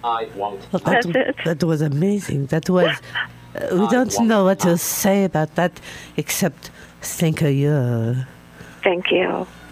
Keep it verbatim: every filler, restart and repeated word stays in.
I won't. Well, that, That's it. that was amazing. That was. Uh, we don't know what to say about that except thank you. Thank you.